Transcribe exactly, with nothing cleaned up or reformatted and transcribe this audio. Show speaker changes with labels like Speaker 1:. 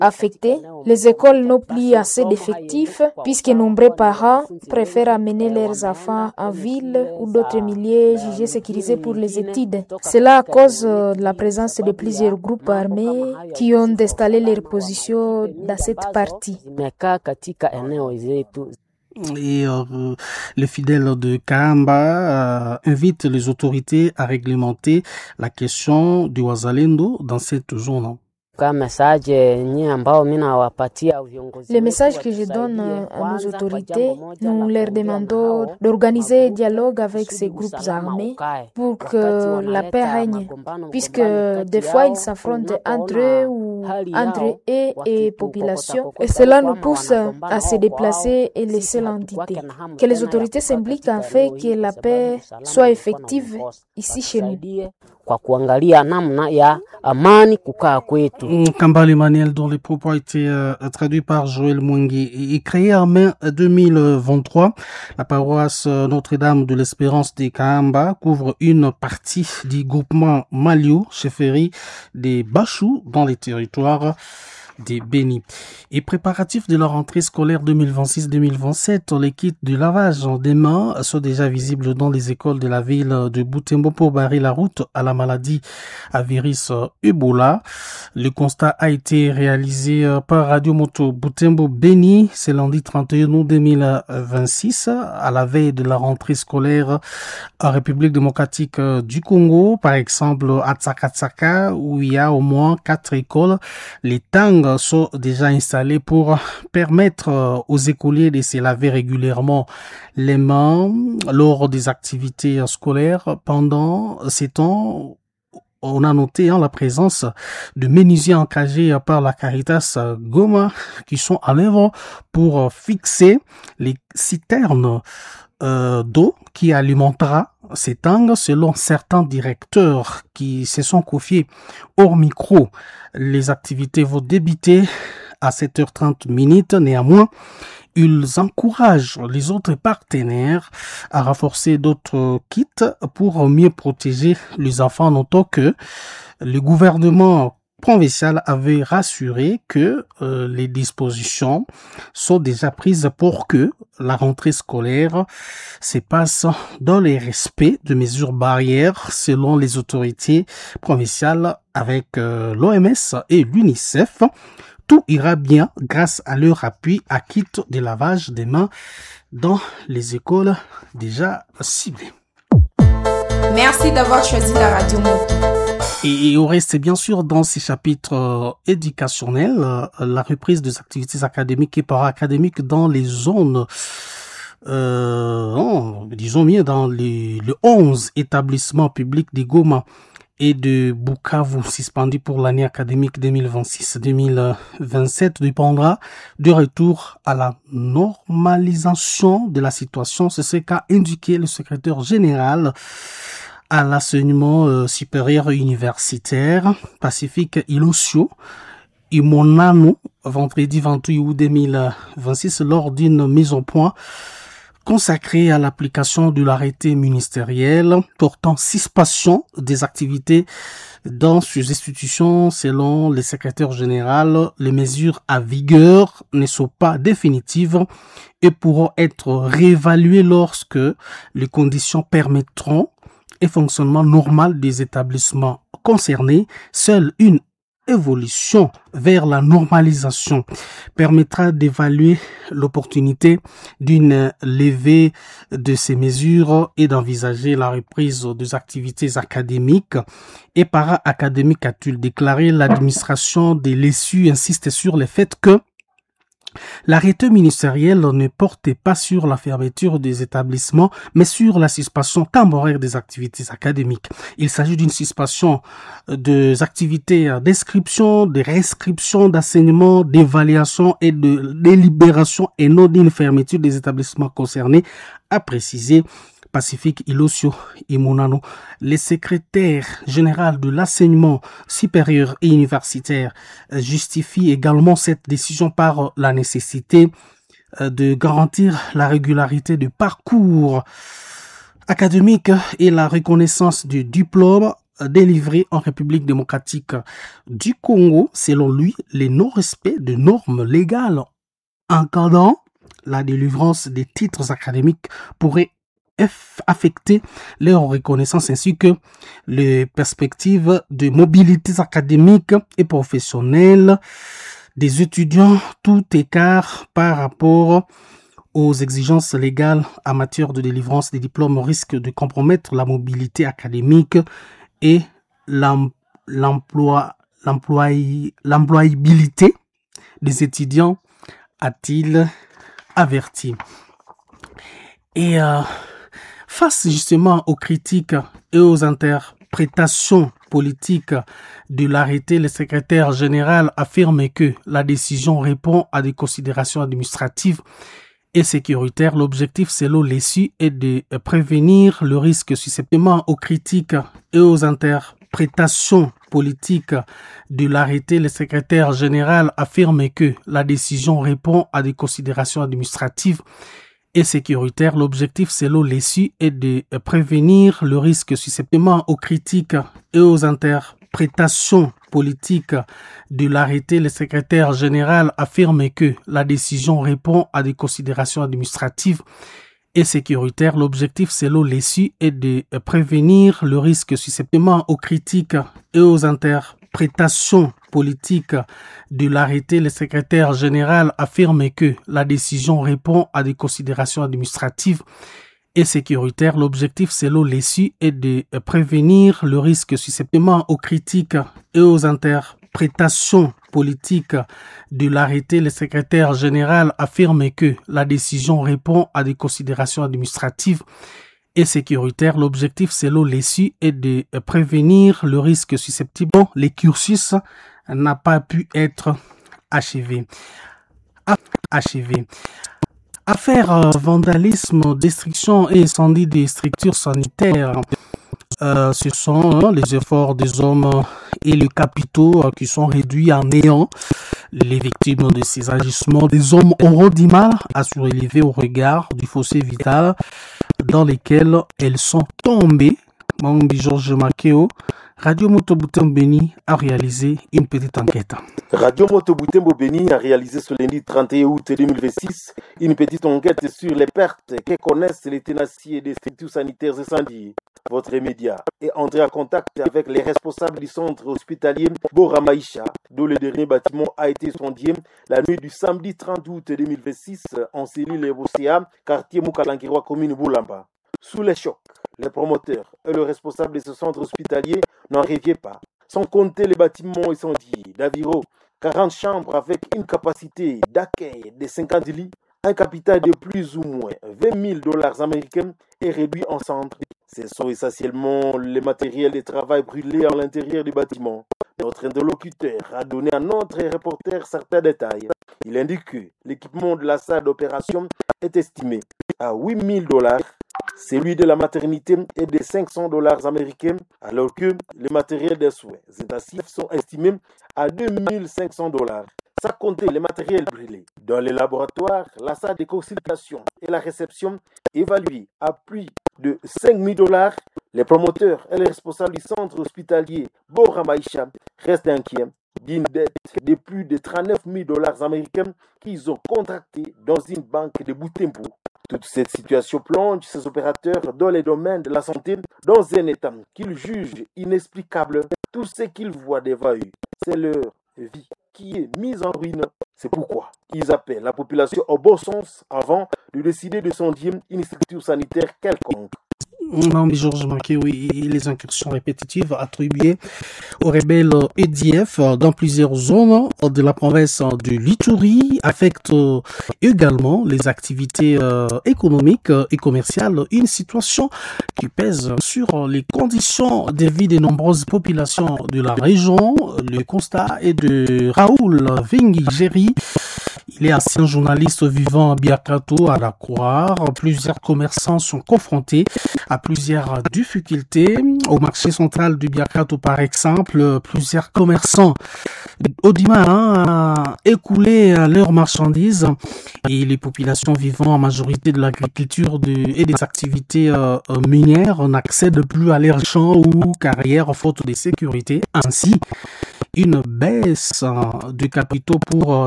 Speaker 1: affectées. Les écoles n'ont plus assez d'effectifs puisque nombreux parents préfèrent amener leurs enfants en ville ou d'autres milieux jugés sécurisés pour les études. Cela à cause de la présence de plusieurs groupes armés qui ont installé leurs positions dans cette partie.
Speaker 2: Et euh, les fidèles de Kahamba euh, invitent les autorités à réglementer la question du wazalendo dans cette zone.
Speaker 1: Le message que je donne à nos autorités, nous leur demandons d'organiser un dialogue avec ces groupes armés pour que la paix règne, puisque des fois ils s'affrontent entre eux ou entre eux et population, et cela nous pousse à se déplacer et laisser l'entité. Que les autorités s'impliquent en fait que la paix soit effective ici chez nous.
Speaker 2: Kambale Emmanuel, dont les propos ont été euh, traduits par Joël Mwengi, est créé en mai deux mille vingt-trois. La paroisse Notre-Dame de l'Espérance de Kahamba couvre une partie du groupement Malio, chefferie des Bachou, dans les territoires des Béni. Et préparatifs de la rentrée scolaire deux mille vingt-six deux mille vingt-sept, les kits de lavage des mains sont déjà visibles dans les écoles de la ville de Butembo pour barrer la route à la maladie à virus Ebola. Le constat a été réalisé par Radio Moto Butembo Béni, c'est lundi trente et un août deux mille vingt-six, à la veille de la rentrée scolaire en République démocratique du Congo, par exemple à Tsaka-Tsaka, où il y a au moins quatre écoles. Les tangs sont déjà installés pour permettre aux écoliers de se laver régulièrement les mains lors des activités scolaires. Pendant ces temps, on a noté hein, la présence de menuisiers engagés par la Caritas Goma qui sont à l'œuvre pour fixer les citernes euh, d'eau qui alimentera ces tangs selon certains directeurs qui se sont confiés hors micro. Les activités vont débuter à sept heures trente minutes. Néanmoins, ils encouragent les autres partenaires à renforcer d'autres kits pour mieux protéger les enfants, notant que le gouvernement provincial avait rassuré que euh, les dispositions sont déjà prises pour que la rentrée scolaire se passe dans le respect de mesures barrières selon les autorités provinciales avec euh, l'O M S et l'UNICEF. Tout ira bien grâce à leur appui à kit de lavage des mains dans les écoles déjà ciblées.
Speaker 3: Merci d'avoir choisi la Radio Moto.
Speaker 2: Et on reste bien sûr dans ces chapitres euh, éducationnels, euh, la reprise des activités académiques et para-académiques dans les zones, euh, oh, disons bien dans les, les onze établissements publics de Goma et de Bukavu suspendus pour l'année académique deux mille vingt-six deux mille vingt-sept dépendra du retour à la normalisation de la situation. C'est ce qu'a indiqué le secrétaire général à l'enseignement euh, supérieur universitaire Pacifique Ilosio Imonano, vendredi vingt-huit août deux mille vingt-six, lors d'une mise au point consacrée à l'application de l'arrêté ministériel portant suspension des activités dans ces institutions. Selon le secrétaire général, les mesures à vigueur ne sont pas définitives et pourront être réévaluées lorsque les conditions permettront et fonctionnement normal des établissements concernés. Seule une évolution vers la normalisation permettra d'évaluer l'opportunité d'une levée de ces mesures et d'envisager la reprise des activités académiques et para-académiques, a-t-il déclaré. L'administration de l'E S U insiste sur le fait que l'arrêté ministériel ne portait pas sur la fermeture des établissements, mais sur la suspension temporaire des activités académiques. Il s'agit d'une suspension des activités d'inscription, de restriction d'enseignement, d'évaluation et de délibération et non d'une fermeture des établissements concernés, a précisé Pacifique Ilosio Imonano. Le secrétaire général de l'enseignement supérieur et universitaire justifie également cette décision par la nécessité de garantir la régularité du parcours académique et la reconnaissance du diplôme délivré en République démocratique du Congo. Selon lui, les non-respects de normes légales encadrant la délivrance des titres académiques pourraient affecter leur reconnaissance ainsi que les perspectives de mobilité académique et professionnelle des étudiants, tout écart par rapport aux exigences légales en matière de délivrance des diplômes risque de compromettre la mobilité académique et l'emploi, l'emploi, l'employabilité des étudiants, a-t-il averti. Et euh, face justement aux critiques et aux interprétations politiques de l'arrêté, le secrétaire général affirme que la décision répond à des considérations administratives et sécuritaires. L'objectif, selon l'I est de prévenir le risque susceptible aux critiques et aux interprétations politiques de l'arrêté. Le secrétaire général affirme que la décision répond à des considérations administratives et sécuritaire. L'objectif, selon l'I est de prévenir le risque susceptible aux critiques et aux interprétations politiques de l'arrêté. Le secrétaire général affirme que la décision répond à des considérations administratives et sécuritaire. L'objectif, selon l'I est de prévenir le risque susceptible aux critiques et aux interprétations politiques de l'arrêté. Le secrétaire général affirme que la décision répond à des considérations administratives et sécuritaire. L'objectif, selon l'I est de prévenir le risque susceptible aux critiques et aux interprétations politiques de l'arrêté. Le secrétaire général affirme que la décision répond à des considérations administratives et sécuritaire. L'objectif, selon l'I est de prévenir le risque susceptible. Les cursus n'a pas pu être achevé. Achevé. Affaire euh, vandalisme, destruction et incendie des structures sanitaires. Euh, ce sont hein, les efforts des hommes et les capitaux euh, qui sont réduits en néant. Les victimes de ces agissements des hommes auront du mal à se relever au regard du fossé vital dans lequel elles sont tombées. Mambi Georges Makeo, Radio Moto Butembo Beni a réalisé une petite enquête.
Speaker 4: Radio Moto Butembo Beni a réalisé ce lundi trente et un août deux mille vingt-six une petite enquête sur les pertes que connaissent les tenanciers des structures sanitaires incendiées. Votre média est entré en contact avec les responsables du centre hospitalier Boramaïcha, dont le dernier bâtiment a été incendié la nuit du samedi trente août deux mille vingt-six en cellule Evocea, quartier Moukalankiroa, commune Boulamba. Sous les chocs, les promoteurs et le responsable de ce centre hospitalier n'en reviennent pas. Sans compter les bâtiments incendiés d'environ quarante chambres avec une capacité d'accueil de cinquante lits, un capital de plus ou moins vingt mille dollars américains est réduit en centre. Ce sont essentiellement les matériels de travail brûlés à l'intérieur du bâtiment. Notre interlocuteur a donné à notre reporter certains détails. Il indique que l'équipement de la salle d'opération est estimé à huit mille dollars. Celui de la maternité est de cinq cents dollars américains, alors que les matériels des soins intensifs sont estimés à deux mille cinq cents dollars. Sans compter les matériels brûlés. Dans les laboratoires, la salle de consultation et la réception évaluée à plus de cinq mille dollars. Les promoteurs et les responsables du centre hospitalier Boramaïcha restent inquiets d'une dette de plus de trente-neuf mille dollars américains qu'ils ont contractée dans une banque de Butembo. Toute cette situation plonge ces opérateurs dans les domaines de la santé dans un état qu'ils jugent inexplicable. Tout ce qu'ils voient devant eux, c'est leur vie qui est mise en ruine. C'est pourquoi ils appellent la population au bon sens avant de décider de sondier une structure sanitaire quelconque.
Speaker 2: Non, mais Georges Manqué, oui, les incursions répétitives attribuées aux rebelles E D F dans plusieurs zones de la province de l'Ituri affectent également les activités euh, économiques et commerciales, une situation qui pèse sur les conditions de vie des nombreuses populations de la région. Le constat est de Raoul Vengigeri. Il est ancien journaliste vivant à Biakato, à la croire. Plusieurs commerçants sont confrontés à plusieurs difficultés. Au marché central du Biakato, par exemple, plusieurs commerçants Odima a écoulé leurs marchandises et les populations vivant en majorité de l'agriculture et des activités euh, minières n'accèdent plus à leurs champs ou carrières faute de sécurité. Ainsi, une baisse euh, de capitaux pour euh,